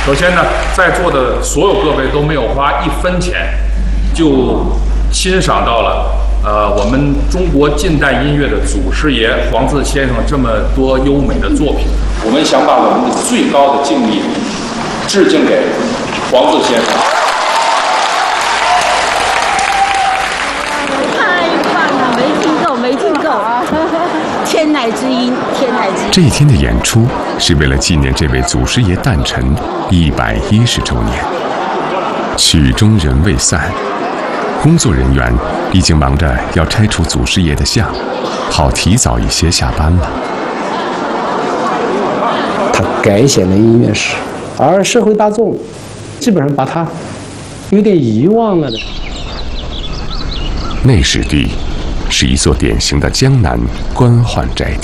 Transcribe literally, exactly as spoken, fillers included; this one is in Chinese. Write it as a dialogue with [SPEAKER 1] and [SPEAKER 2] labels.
[SPEAKER 1] 首先呢，在座的所有各位都没有花一分钱，就欣赏到了呃我们中国近代音乐的祖师爷黄自先生这么多优美的作品。我们想把我们的最高的敬意致敬给黄自先生。
[SPEAKER 2] 太棒了，没听够，没听够。天籁之音，天籁之音。
[SPEAKER 3] 这一天的演出是为了纪念这位祖师爷诞辰一百一十周年。曲终人未散，工作人员已经忙着要拆除祖师爷的像，好提早一些下班了。
[SPEAKER 4] 他改写了音乐史，而社会大众基本上把他有点遗忘了的。
[SPEAKER 3] 内史地是一座典型的江南官宦宅地。